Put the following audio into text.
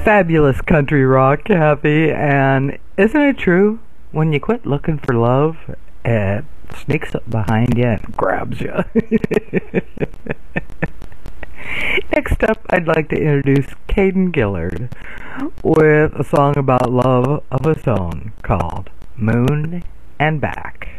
Fabulous country rock, Kathy. And isn't it true? When you quit looking for love, it sneaks up behind you and grabs you. Next up, I'd like to introduce Caden Gillard with a song about love of his own called Moon and Back.